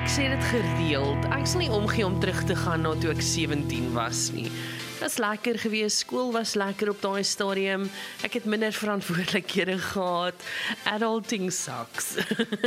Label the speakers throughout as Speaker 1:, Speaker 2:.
Speaker 1: ek sê dit gereeld, ek sal nie omgee om terug te gaan na toe ek 17 was nie. Dit was lekker gewees, skool was lekker op daai stadium, ek het minder verantwoordelikhede gehad, adulting sucks.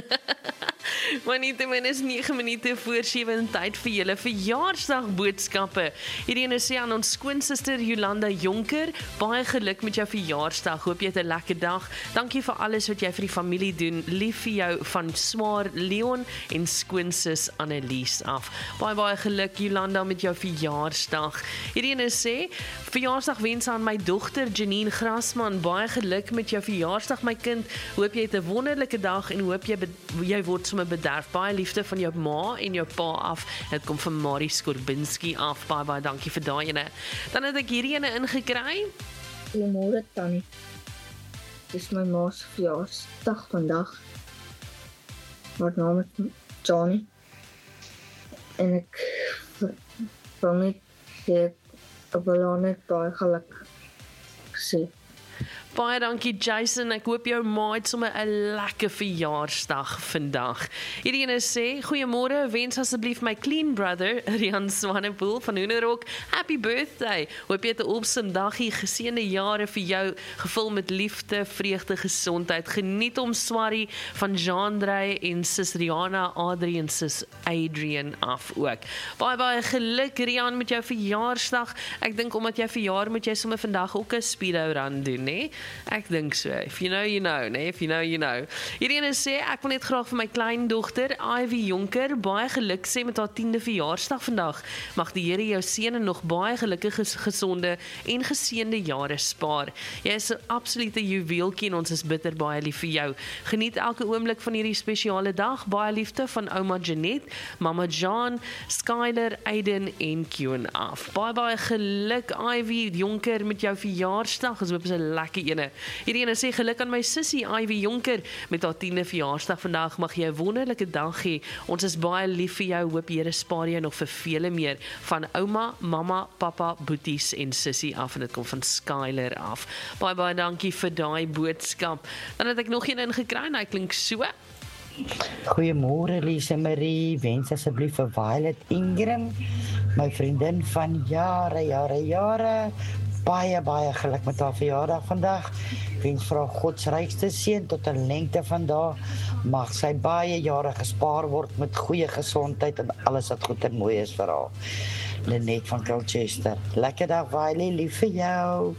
Speaker 1: Maar nietemin is 9 minute voor 7 tyd vir julle verjaarsdag boodskappe. Hierdie is sê aan ons skoonsister Jolanda Jonker, baie geluk met jou verjaarsdag, hoop jy het 'n lekker dag, dankie vir alles wat jy vir die familie doen, lief vir jou van Swaar Leon en skoonsis Annelies af. Baie geluk Jolanda met jou verjaarsdag. Hierdie is sê, verjaarsdag wens aan my dogter Janine Grasman, baie geluk met jou verjaarsdag my kind, hoop jy het 'n wonderlike dag en hoop jy word sommer bederf, baie liefde van jou ma en jou pa af, dit kom van Marie Skorbinski af, baie dankie vir daai ene. Dan het ek hierdie ene ingekry.
Speaker 2: Goeiemôre Tannie, dis my ma se verjaarsdag vandag, haar naam is Johnny, en ek wil net sê, ek wil haar net baie geluk sê.
Speaker 1: Baie dankie Jason, ek hoop jou ma het sommer 'n lekker verjaarsdag vandag. Hierdie ene sê, goeiemôre, wens asseblief my clean brother, Rian Swanepoel van Hoenderhok, happy birthday. Hoop jy het 'n awesome dagie, geseënde jare vir jou, gevul met liefde, vreugde, gesondheid. Geniet om Swarrie van Jean-Drey en sis Rihanna, Adrie en sis Adrian af ook. Baie geluk Rian met jou verjaarsdag. Ek dink omdat jy verjaar moet jy sommer vandag ook 'n speedo run doen, né? Ek dink so, if you know, you know, nee, if you know, you know. Hierdie ene sê, ek wil net graag vir my kleindogter, Ivy Jonker, baie geluk sê met haar 10de verjaarsdag vandag. Mag die Here jou seën en nog baie gelukkige, gesonde en geseënde jare spaar. Jy is 'n absolute juweeltjie en ons is bitter baie lief vir jou. Geniet elke oomblik van hierdie spesiale dag, baie liefde van ouma Jeanette, mama Jean, Skyler, Aiden en Keon af. Baie geluk Ivy Jonker met jou verjaarsdag, ons hoop is 'n lekker ene. Hierdie ene sê geluk aan my sussie Ivy Jonker met haar 10de verjaarsdag vandag, mag jy 'n wonderlike dag hê. Ons is baie lief vir jou, hoop Here spaar jou nog vir vele meer van ouma, mamma, pappa, boeties en sussie af en dit kom van Skyler af. Baie dankie vir daai boodskap. Dan het ek nog een ingekry en hy klink so.
Speaker 3: Goeiemôre Lise Marie, wens asseblief vir Violet Ingram, my vriendin van jare, baie geluk met haar verjaardag vandag. Wens vir haar God se rykste seën tot 'n lengte van dae. Mag sy baie jare gespaar word met goeie gesondheid en alles wat goed en mooi is vir haar. Lenet van Colchester. Lekker dag Violet, lief vir jou.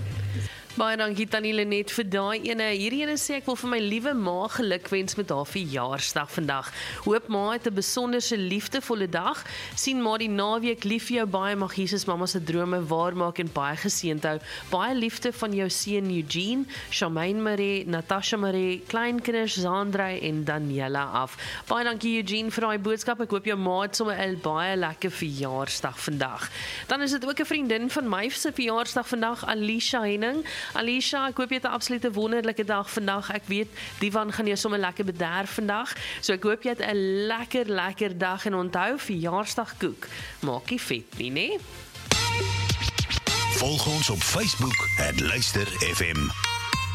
Speaker 1: Baie dankie Tannie Lenet vir daai ene. Hierdie ene sê ek wil vir my liewe ma gelukwens met haar verjaarsdag vandag. Hoop ma het 'n besonderse liefdevolle dag. Sien ma die naweek lief vir jou baie, mag Jesus mamma se drome waarmaak en baie geseënd hou. Baie liefde van jou seun Eugene, Charmaine Marie, Natasha Marie, kleinkinders Zandrey en Daniela af. Baie dankie Eugene vir daai boodskap. Ek hoop jou ma het sommer 'n baie lekker verjaarsdag vandag. Dan is dit ook 'n vriendin van my se verjaarsdag vandag, Alicia Henning. Alicia, ek hoop jy het 'n absolute wonderlike dag vandag. Ek weet, Divan gaan jou sommer lekker bederf vandag. So ek hoop jy het 'n lekker dag en onthou, verjaarsdagkoek maak nie vet nie, né?
Speaker 4: Volg ons op Facebook @luisterfm.